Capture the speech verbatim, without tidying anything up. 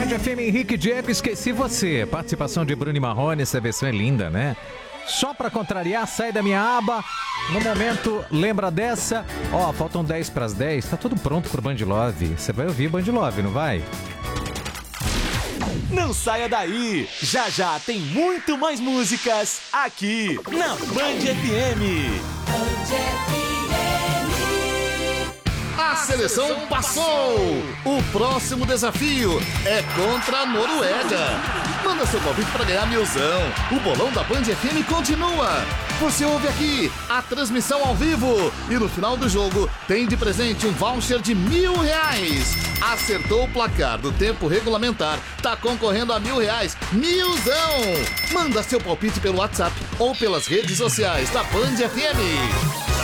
Band F M, Henrique Diego, esqueci você. Participação de Bruno e Marrone, essa versão é linda, né? Só pra contrariar, sai da minha aba. No momento, lembra dessa? Ó, faltam dez pras dez, tá tudo pronto pro Band Love. Você vai ouvir Band Love, não vai? Não saia daí! Já já tem muito mais músicas aqui na Band F M. Band F M. A seleção passou! O próximo desafio é contra a Noruega. Manda seu palpite para ganhar milzão. O bolão da Band F M continua. Você ouve aqui a transmissão ao vivo. E no final do jogo tem de presente um voucher de mil reais. Acertou o placar do tempo regulamentar. Tá concorrendo a mil reais. Milzão! Manda seu palpite pelo WhatsApp ou pelas redes sociais da Band F M.